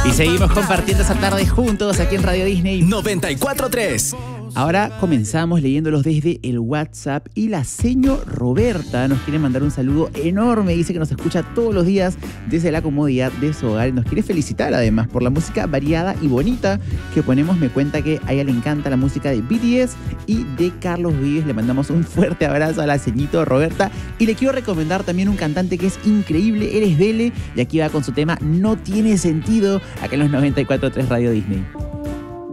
Y seguimos compartiendo esa tarde juntos aquí en Radio Disney 94.3. Ahora comenzamos leyéndolos desde el WhatsApp y la señor Roberta nos quiere mandar un saludo enorme. Dice que nos escucha todos los días desde la comodidad de su hogar y nos quiere felicitar además por la música variada y bonita que ponemos. Me cuenta que a ella le encanta la música de BTS y de Carlos Vives. Le mandamos un fuerte abrazo a la señorita Roberta y le quiero recomendar también un cantante que es increíble. Él es Dele y aquí va con su tema No Tiene Sentido acá en los 94.3 Radio Disney.